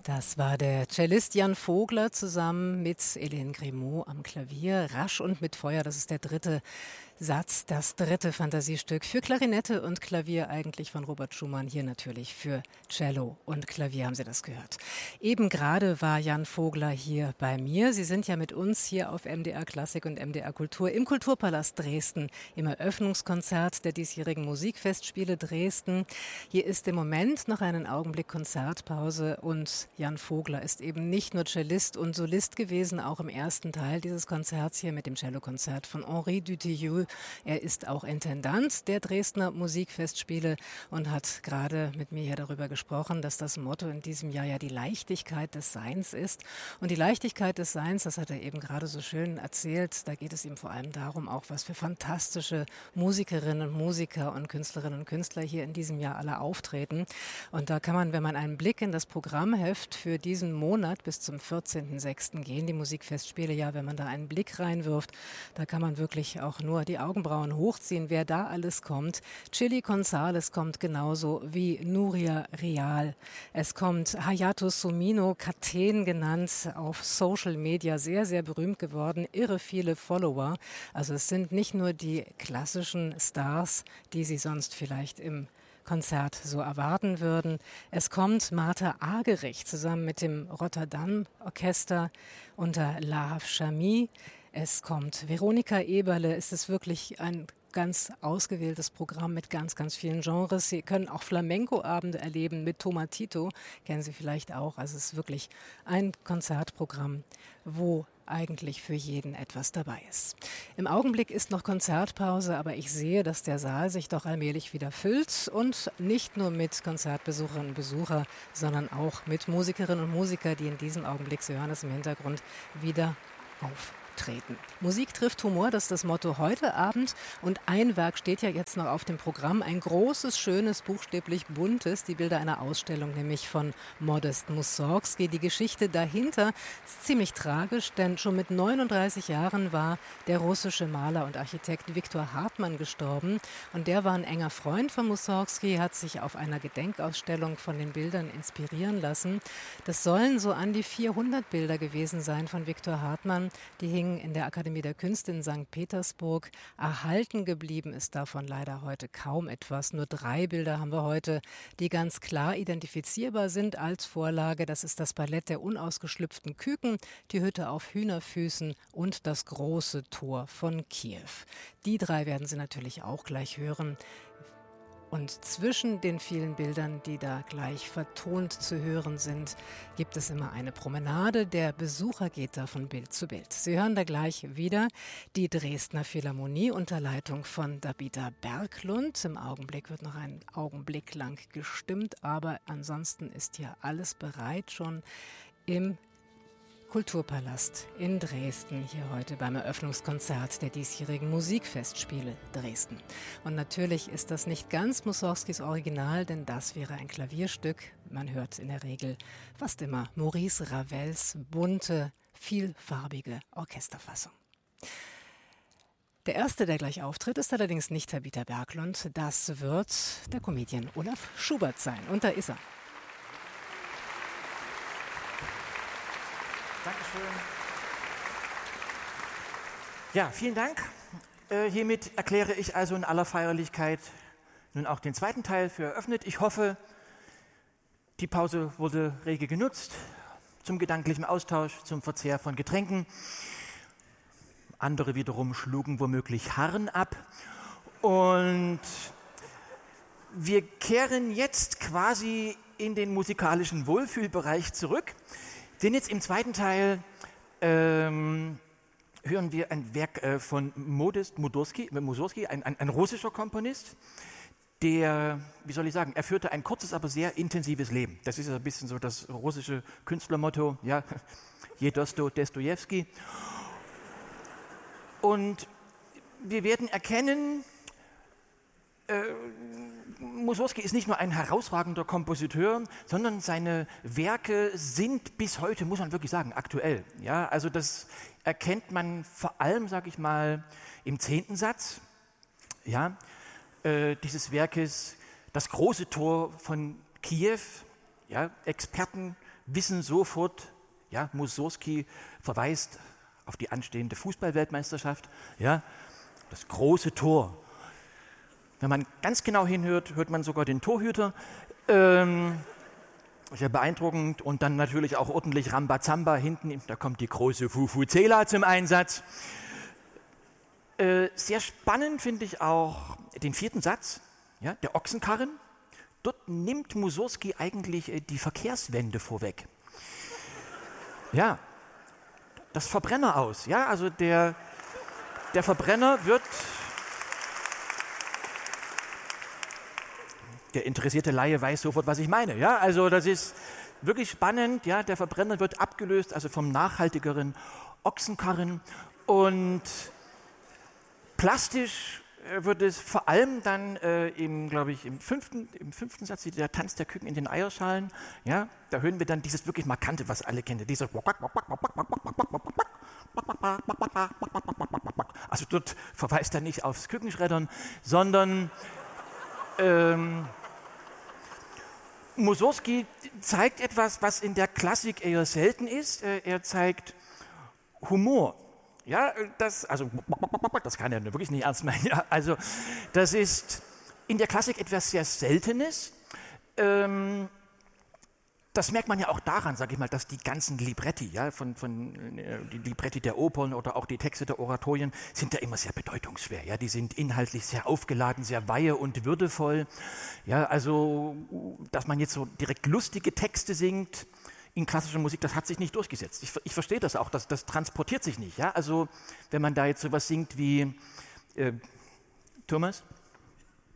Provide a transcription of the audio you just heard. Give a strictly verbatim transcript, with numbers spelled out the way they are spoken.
Das war der Cellist Jan Vogler zusammen mit Hélène Grimaud am Klavier. Rasch und mit Feuer, das ist der dritte Satz, das dritte Fantasiestück für Klarinette und Klavier, eigentlich von Robert Schumann, hier natürlich für Cello und Klavier, haben Sie das gehört. Eben gerade war Jan Vogler hier bei mir. Sie sind ja mit uns hier auf M D R Klassik und M D R Kultur im Kulturpalast Dresden im Eröffnungskonzert der diesjährigen Musikfestspiele Dresden. Hier ist im Moment noch einen Augenblick Konzertpause und Jan Vogler ist eben nicht nur Cellist und Solist gewesen, auch im ersten Teil dieses Konzerts hier mit dem Cellokonzert von Henri Dutilleux. Er ist auch Intendant der Dresdner Musikfestspiele und hat gerade mit mir hier darüber gesprochen, dass das Motto in diesem Jahr ja die Leichtigkeit des Seins ist. Und die Leichtigkeit des Seins, das hat er eben gerade so schön erzählt, da geht es ihm vor allem darum, auch was für fantastische Musikerinnen und Musiker und Künstlerinnen und Künstler hier in diesem Jahr alle auftreten. Und da kann man, wenn man einen Blick in das Programmheft für diesen Monat bis zum vierzehnten sechsten gehen, die Musikfestspiele, ja, wenn man da einen Blick reinwirft, da kann man wirklich auch nur die Augenbrauen hochziehen, wer da alles kommt. Chili González kommt genauso wie Nuria Real. Es kommt Hayato Sumino, Katen genannt, auf Social Media sehr, sehr berühmt geworden, irre viele Follower. Also es sind nicht nur die klassischen Stars, die Sie sonst vielleicht im Konzert so erwarten würden. Es kommt Martha Argerich zusammen mit dem Rotterdam Orchester unter Lahav Shami. Es kommt Veronika Eberle. Es ist wirklich ein ganz ausgewähltes Programm mit ganz, ganz vielen Genres. Sie können auch Flamenco-Abende erleben mit Tomatito, kennen Sie vielleicht auch. Also es ist wirklich ein Konzertprogramm, wo eigentlich für jeden etwas dabei ist. Im Augenblick ist noch Konzertpause, aber ich sehe, dass der Saal sich doch allmählich wieder füllt und nicht nur mit Konzertbesucherinnen und Besuchern, sondern auch mit Musikerinnen und Musikern, die in diesem Augenblick, Sie hören es im Hintergrund, wieder auftreten. Musik trifft Humor, das ist das Motto heute Abend. Und ein Werk steht ja jetzt noch auf dem Programm, ein großes, schönes, buchstäblich buntes, die Bilder einer Ausstellung, nämlich von Modest Mussorgsky. Die Geschichte dahinter ist ziemlich tragisch, denn schon mit neununddreißig Jahren war der russische Maler und Architekt Viktor Hartmann gestorben. Und der war ein enger Freund von Mussorgsky, hat sich auf einer Gedenkausstellung von den Bildern inspirieren lassen. Das sollen so an die vierhundert Bilder gewesen sein von Viktor Hartmann. Die hingen in der Akademie der Künste in Sankt Petersburg. Erhalten geblieben ist davon leider heute kaum etwas. Nur drei Bilder haben wir heute, die ganz klar identifizierbar sind als Vorlage. Das ist das Ballett der unausgeschlüpften Küken, die Hütte auf Hühnerfüßen und das große Tor von Kiew. Die drei werden Sie natürlich auch gleich hören. Und zwischen den vielen Bildern, die da gleich vertont zu hören sind, gibt es immer eine Promenade. Der Besucher geht da von Bild zu Bild. Sie hören da gleich wieder die Dresdner Philharmonie unter Leitung von Dabita Berglund. Im Augenblick wird noch ein Augenblick lang gestimmt, aber ansonsten ist hier alles bereit schon im Kulturpalast in Dresden, hier heute beim Eröffnungskonzert der diesjährigen Musikfestspiele Dresden. Und natürlich ist das nicht ganz Mussorgskys Original, denn das wäre ein Klavierstück. Man hört in der Regel fast immer Maurice Ravels bunte, vielfarbige Orchesterfassung. Der erste, der gleich auftritt, ist allerdings nicht Dabita Berglund. Das wird der Comedian Olaf Schubert sein. Und da ist er. Dankeschön. Ja, vielen Dank. Äh, hiermit erkläre ich also in aller Feierlichkeit nun auch den zweiten Teil für eröffnet. Ich hoffe, die Pause wurde rege genutzt zum gedanklichen Austausch, zum Verzehr von Getränken. Andere wiederum schlugen womöglich Harren ab. Und wir kehren jetzt quasi in den musikalischen Wohlfühlbereich zurück. Denn jetzt im zweiten Teil ähm, hören wir ein Werk äh, von Modest Mussorgsky, ein, ein, ein russischer Komponist, der, wie soll ich sagen, er führte ein kurzes, aber sehr intensives Leben. Das ist ja ein bisschen so das russische Künstlermotto, ja, je Dosto, Dostojewski. Und wir werden erkennen, äh, Mussorgsky ist nicht nur ein herausragender Kompositeur, sondern seine Werke sind bis heute, muss man wirklich sagen, aktuell. Ja, also das erkennt man vor allem, sage ich mal, im zehnten Satz, ja, äh, dieses Werkes, das große Tor von Kiew. Ja, Experten wissen sofort, ja, Mussorgsky verweist auf die anstehende Fußball-Weltmeisterschaft, ja, das große Tor. Wenn man ganz genau hinhört, hört man sogar den Torhüter. Ähm, sehr beeindruckend. Und dann natürlich auch ordentlich Rambazamba hinten. Da kommt die große Vuvuzela zum Einsatz. Äh, sehr spannend finde ich auch den vierten Satz, ja, der Ochsenkarren. Dort nimmt Mussorgsky eigentlich äh, die Verkehrswende vorweg. Ja, das Verbrenner aus. Ja, also der, der Verbrenner wird... Der interessierte Laie weiß sofort, was ich meine. Ja, also das ist wirklich spannend. Ja, der Verbrenner wird abgelöst, also vom nachhaltigeren Ochsenkarren. Und plastisch wird es vor allem dann äh, im, glaube ich, im fünften, im fünften Satz, der Tanz der Küken in den Eierschalen. Ja, da hören wir dann dieses wirklich markante, was alle kennen, dieses. Also dort verweist er nicht aufs Kükenschreddern, sondern ähm, Mussorgsky zeigt etwas, was in der Klassik eher selten ist. Er zeigt Humor. Ja, das, also, das kann er wirklich nicht ernst meinen. Ja, also, das ist in der Klassik etwas sehr Seltenes. Ähm, das merkt man ja auch daran, sage ich mal, dass die ganzen Libretti, ja, von, von äh, die Libretti der Opern oder auch die Texte der Oratorien sind ja immer sehr bedeutungsschwer. Ja, die sind inhaltlich sehr aufgeladen, sehr weihe und würdevoll. Ja, also, dass man jetzt so direkt lustige Texte singt in klassischer Musik, das hat sich nicht durchgesetzt. Ich, ich verstehe das auch, das, das transportiert sich nicht. Ja, also, wenn man da jetzt sowas singt wie äh, Thomas.